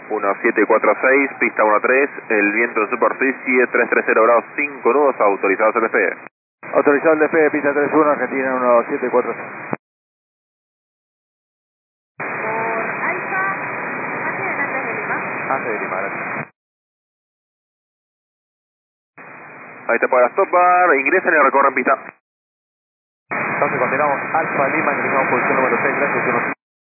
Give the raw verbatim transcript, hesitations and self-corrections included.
uno siete cuatro seis, pista uno tres, el viento en superficie tres tres cero grados cinco nudos, autorizados el despegue. Autorizado el despegue, pista tres uno, Argentina uno siete cuatro seis. Por Alfa, información antes de Lima. Antes de Lima, gracias. Ahí está para stop bar, ingresan y recorren pista. Entonces continuamos, Alfa Lima, ingresamos posición número seis, gracias.